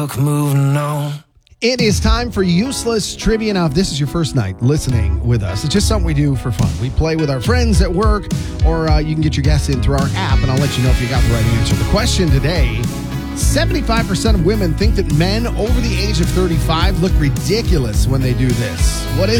book, moving on. It is time for Useless Trivia. Now, if this is your first night listening with us, it's just something we do for fun. We play with our friends at work, or you can get your guests in through our app, and I'll let you know if you got the right answer. The question today, 75% of women think that men over the age of 35 look ridiculous when they do this. What is